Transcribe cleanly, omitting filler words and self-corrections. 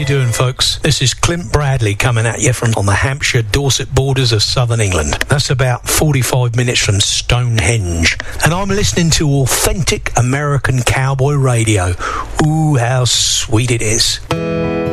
you doing, folks? This is Clint Bradley coming at you from on the Hampshire-Dorset borders of southern England. That's about 45 minutes from Stonehenge. And I'm listening to authentic American cowboy radio. Ooh, how sweet it is.